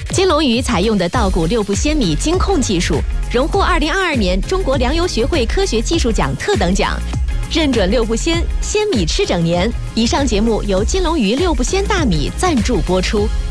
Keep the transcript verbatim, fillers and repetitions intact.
金龙鱼采用的稻谷六不鲜米精控技术，荣获二零二二年中国粮油学会科学技术奖特等奖，认准六不鲜，鲜米吃整年。以上节目由金龙鱼六不鲜大米赞助播出。